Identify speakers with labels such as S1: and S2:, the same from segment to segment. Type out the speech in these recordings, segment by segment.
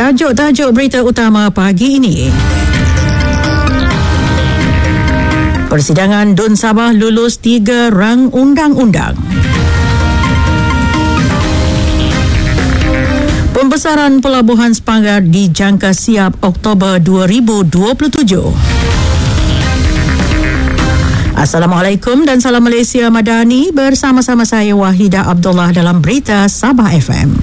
S1: Tajuk-tajuk berita utama pagi ini. Persidangan Dun Sabah lulus 3 rang undang-undang. Pembesaran pelabuhan Sepanggar dijangka siap Oktober 2027. Assalamualaikum dan salam Malaysia Madani, bersama-sama saya Wahidah Abdullah dalam Berita Sabah FM.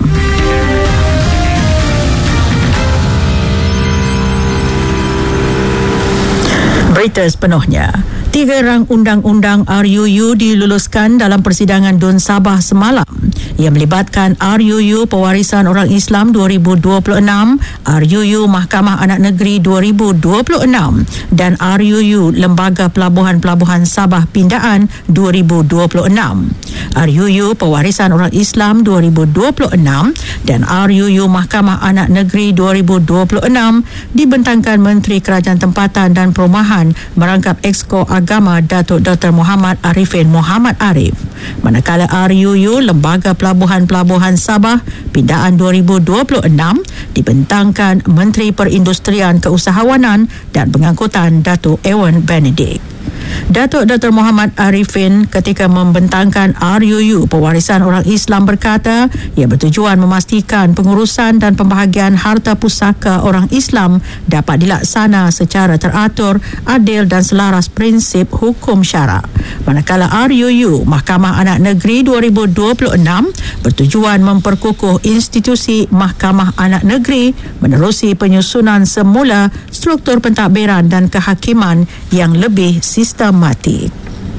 S1: Berita sepenuhnya. 3 rang undang-undang RUU diluluskan dalam persidangan Dun Sabah semalam. Ia melibatkan RUU Pewarisan Orang Islam 2026, RUU Mahkamah Anak Negeri 2026 dan RUU Lembaga Pelabuhan-Pelabuhan Sabah Pindaan 2026. RUU Pewarisan Orang Islam 2026 dan RUU Mahkamah Anak Negeri 2026 dibentangkan Menteri Kerajaan Tempatan dan Perumahan merangkap Exco Agama Datuk Dr. Muhammad Arifin Muhammad Arif. Manakala RUU Lembaga Pelabuhan-Pelabuhan Sabah Pindaan 2026 dibentangkan Menteri Perindustrian Keusahawanan dan Pengangkutan Datuk Ewan Benedict. Datuk Dr. Muhammad Arifin ketika membentangkan RUU Pewarisan Orang Islam berkata ia bertujuan memastikan pengurusan dan pembahagian harta pusaka orang Islam dapat dilaksana secara teratur, adil dan selaras prinsip hukum syarak. Manakala RUU Mahkamah Anak Negeri 2026 bertujuan memperkukuh institusi Mahkamah Anak Negeri menerusi penyusunan semula struktur pentadbiran dan kehakiman yang lebih sistematik.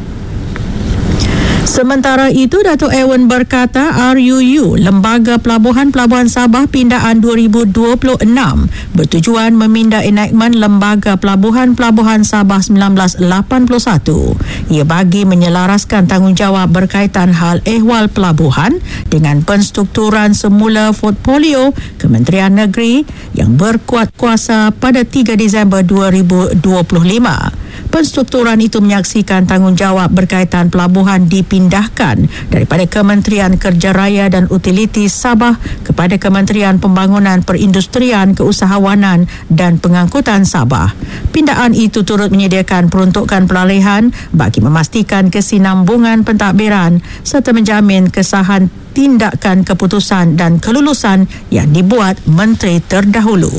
S1: Sementara itu, Datuk Ewan berkata RUU Lembaga Pelabuhan-Pelabuhan Sabah Pindaan 2026 bertujuan meminda enactment Lembaga Pelabuhan-Pelabuhan Sabah 1981. Ia bagi menyelaraskan tanggungjawab berkaitan hal ehwal pelabuhan dengan penstrukturan semula portfolio Kementerian Negeri yang berkuat kuasa pada 3 Disember 2025. Penstrukturan itu menyaksikan tanggungjawab berkaitan pelabuhan dipindahkan daripada Kementerian Kerja Raya dan Utiliti Sabah kepada Kementerian Pembangunan Perindustrian Keusahawanan dan Pengangkutan Sabah. Pindaan itu turut menyediakan peruntukan peralihan bagi memastikan kesinambungan pentadbiran serta menjamin kesahan tindakan keputusan dan kelulusan yang dibuat menteri terdahulu.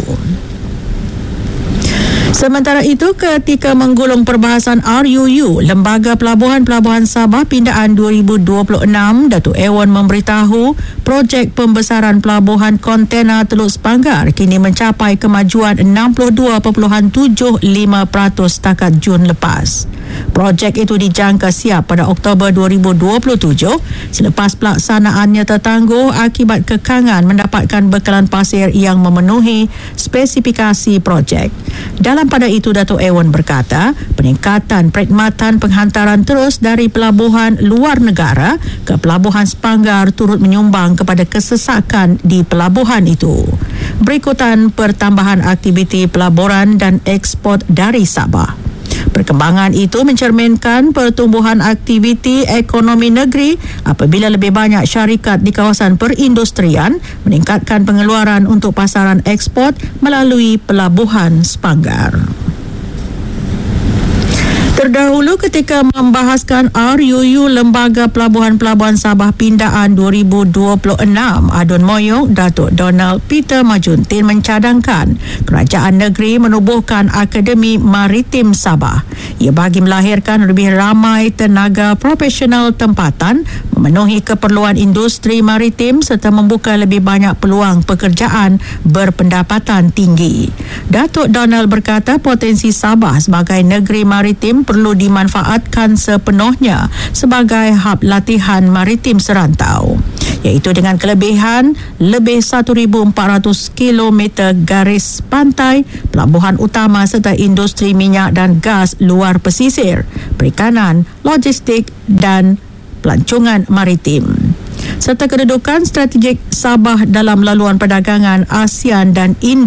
S1: Sementara itu, ketika menggulung perbahasan RUU Lembaga Pelabuhan-Pelabuhan Sabah Pindaan 2026, Datuk Ewan memberitahu projek pembesaran pelabuhan kontena Teluk Sepanggar kini mencapai kemajuan 62.75% setakat Jun lepas. Projek itu dijangka siap pada Oktober 2027 selepas pelaksanaannya tertangguh akibat kekangan mendapatkan bekalan pasir yang memenuhi spesifikasi projek. Dalam pada itu, Datuk Ewan berkata, peningkatan perkhidmatan penghantaran terus dari pelabuhan luar negara ke pelabuhan Sepanggar turut menyumbang kepada kesesakan di pelabuhan itu. Berikutan pertambahan aktiviti pelaburan dan ekspor dari Sabah. Perkembangan itu mencerminkan pertumbuhan aktiviti ekonomi negeri apabila lebih banyak syarikat di kawasan perindustrian meningkatkan pengeluaran untuk pasaran ekspor melalui pelabuhan Sepanggar. Terdahulu ketika membahaskan RUU Lembaga Pelabuhan-Pelabuhan Sabah Pindaan 2026, Adun Moyok, Datuk Donald Peter Majuntin mencadangkan kerajaan negeri menubuhkan Akademi Maritim Sabah. Ia bagi melahirkan lebih ramai tenaga profesional tempatan, memenuhi keperluan industri maritim serta membuka lebih banyak peluang pekerjaan berpendapatan tinggi. Datuk Donald berkata potensi Sabah sebagai negeri maritim perlu dimanfaatkan sepenuhnya sebagai hub latihan maritim serantau, iaitu dengan kelebihan lebih 1,400 km garis pantai, pelabuhan utama serta industri minyak dan gas luar pesisir, perikanan, logistik dan pelancongan maritim. Serta kedudukan strategik Sabah dalam laluan perdagangan ASEAN dan Indo